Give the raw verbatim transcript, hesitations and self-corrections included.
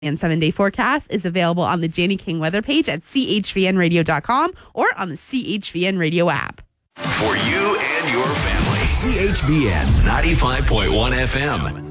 And seven-day forecast is available on the Janie King weather page at c h v n radio dot com or on the C H V N radio app. For you and your family, C H V N ninety-five point one F M.